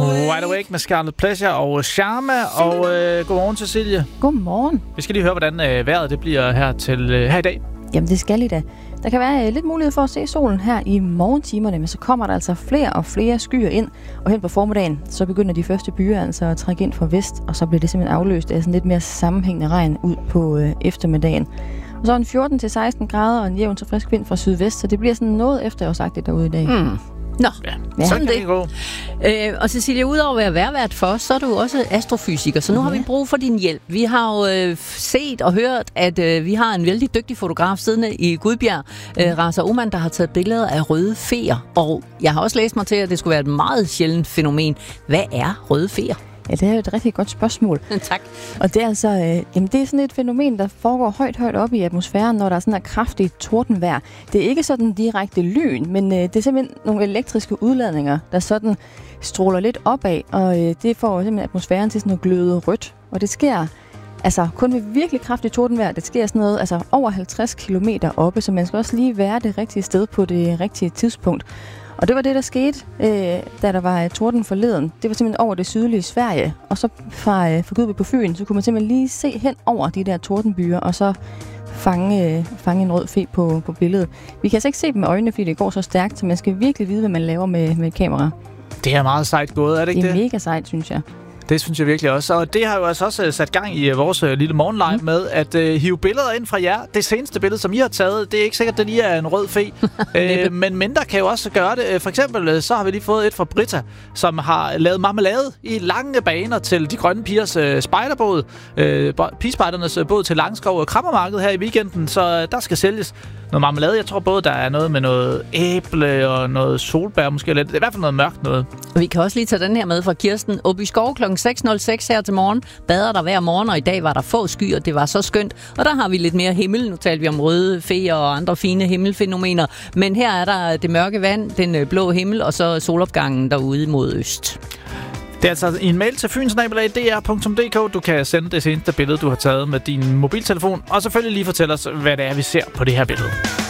Wide Awake med Scarlet Pleasure og Charme. Og godmorgen, Cecilie. Godmorgen. Vi skal lige høre, hvordan vejret det bliver her i dag. Jamen, det skal I da. Der kan være lidt mulighed for at se solen her i morgentimerne, men så kommer der altså flere og flere skyer ind, og hen på formiddagen, så begynder de første byer altså at trække ind fra vest, og så bliver det simpelthen afløst af sådan lidt mere sammenhængende regn ud på eftermiddagen. Og så en 14-16 grader og en jævn så frisk vind fra sydvest, så det bliver sådan noget efterårsagtigt derude i dag. Nå, Ja, sådan kan det. det gå. Og Cecilia, udover at være vejrvært for os, så er du også astrofysiker, så nu har vi brug for din hjælp. Vi har jo set og hørt, at vi har en vældig dygtig fotograf siddende i Gudbjerg, Raza Oman, der har taget billeder af røde feer. Og jeg har også læst mig til, at det skulle være et meget sjældent fænomen. Hvad er røde feer? Ja, det er jo et rigtig godt spørgsmål. Tak. Og det er altså, det er sådan et fænomen, der foregår højt op i atmosfæren, når der er sådan en kraftig tordenvejr. Det er ikke sådan direkte lyn, men det er simpelthen nogle elektriske udladninger, der sådan stråler lidt opad, og det får simpelthen atmosfæren til sådan at gløde rødt. Og det sker altså kun ved virkelig kraftig tordenvejr. Det sker sådan noget altså over 50 kilometer oppe, så man skal også lige være det rigtige sted på det rigtige tidspunkt. Og det var det, der skete, da der var torden forleden. Det var simpelthen over det sydlige Sverige. Og så fra Gudby på Fyn, så kunne man simpelthen lige se hen over de der tordenbyer, og så fange en rød fe på billedet. Vi kan altså ikke se dem med øjnene, fordi det går så stærkt, så man skal virkelig vide, hvad man laver med et kamera. Det er meget sejt gået, er det ikke det? Det er mega sejt, synes jeg. Det synes jeg virkelig også. Og det har jo altså også sat gang i vores lille morgenlive med at hive billeder ind fra jer. Det seneste billede, som I har taget, det er ikke sikkert, at det lige er en rød fe. Men mindre kan jo også gøre det. For eksempel så har vi lige fået et fra Britta, som har lavet marmelade i lange baner til de grønne pigers spejderbåd. Pigespejdernes båd til Langskov og Krammermarkedet her i weekenden. Så der skal sælges noget marmelade. Jeg tror både, der er noget med noget æble og noget solbær måske lidt. Det er i hvert fald noget mørkt noget. Vi kan også lige tage den her med fra Kirsten. Åby Skov kl. 6.06 her til morgen. Bader der hver morgen, og i dag var der få skyer. Det var så skønt. Og der har vi lidt mere himmel. Nu talte vi om røde feer og andre fine himmelfænomener. Men her er der det mørke vand, den blå himmel, og så solopgangen derude mod øst. Det er altså en mail til fynsnabelag.dr.dk. Du kan sende det seneste billede, du har taget med din mobiltelefon. Og selvfølgelig lige fortælle os, hvad det er, vi ser på det her billede.